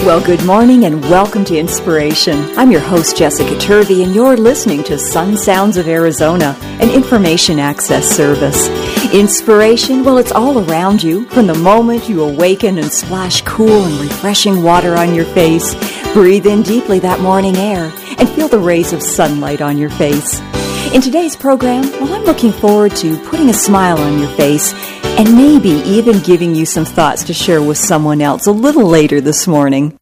Well, good morning and welcome to Inspiration. I'm your host, Jessica Turvey, and you're listening to Sun Sounds of Arizona, an information access service. Inspiration, well, it's all around you. From the moment you awaken and splash cool and refreshing water on your face, breathe in deeply that morning air and feel the rays of sunlight on your face. In today's program, well, I'm looking forward to putting a smile on your face and maybe even giving you some thoughts to share with someone else a little later this morning.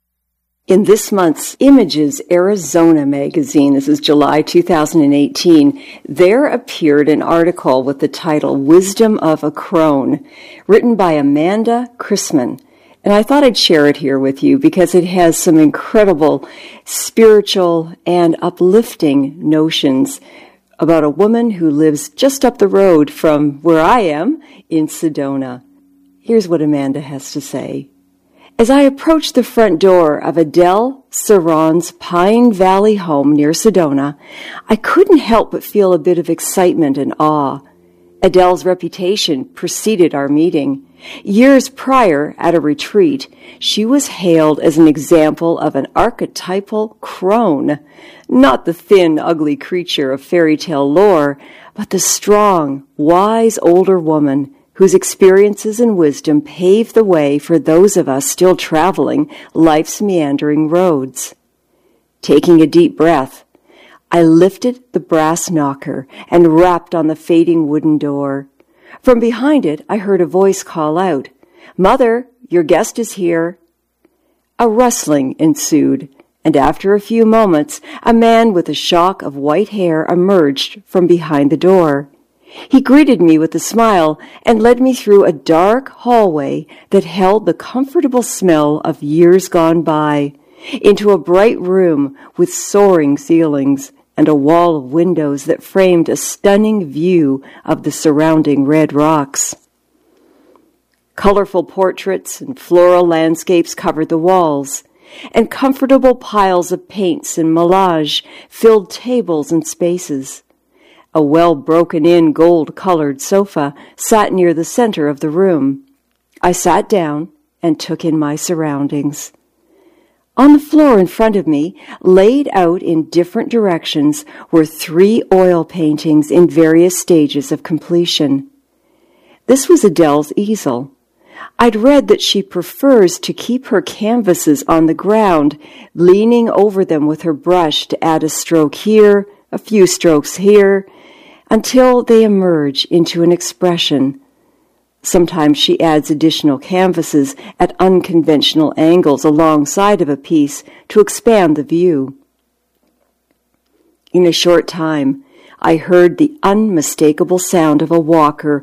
In this month's Images Arizona magazine, this is July 2018, there appeared an article with the title Wisdom of a Crone, written by Amanda Chrisman. And I thought I'd share it here with you because it has some incredible spiritual and uplifting notions about a woman who lives just up the road from where I am in Sedona. Here's what Amanda has to say. As I approached the front door of Adele Saron's Pine Valley home near Sedona, I couldn't help but feel a bit of excitement and awe. Adele's reputation preceded our meeting. Years prior, at a retreat, she was hailed as an example of an archetypal crone, not the thin, ugly creature of fairy tale lore, but the strong, wise older woman whose experiences and wisdom pave the way for those of us still traveling life's meandering roads. Taking a deep breath, I lifted the brass knocker and rapped on the fading wooden door. From behind it, I heard a voice call out, "Mother, your guest is here." A rustling ensued, and after a few moments, a man with a shock of white hair emerged from behind the door. He greeted me with a smile and led me through a dark hallway that held the comfortable smell of years gone by, into a bright room with soaring ceilings and a wall of windows that framed a stunning view of the surrounding red rocks. Colorful portraits and floral landscapes covered the walls, and comfortable piles of paints and melange filled tables and spaces. A well-broken-in gold-colored sofa sat near the center of the room. I sat down and took in my surroundings. On the floor in front of me, laid out in different directions, were 3 oil paintings in various stages of completion. This was Adele's easel. I'd read that she prefers to keep her canvases on the ground, leaning over them with her brush to add a stroke here, a few strokes here, until they emerge into an expression. Sometimes she adds additional canvases at unconventional angles alongside of a piece to expand the view. In a short time, I heard the unmistakable sound of a walker